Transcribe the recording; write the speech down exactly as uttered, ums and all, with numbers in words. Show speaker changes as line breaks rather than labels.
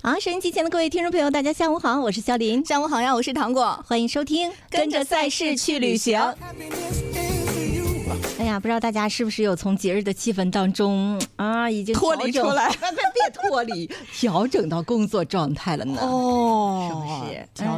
好，收音机前的各位听众朋友，大家下午好，我是肖林。
下午好呀，我是糖果，
欢迎收听
跟着赛事去旅行。
哎呀，不知道大家是不是有从节日的气氛当中啊，已经
脱离出来，
别别脱离，调整到工作状态了呢？
哦，
是不是？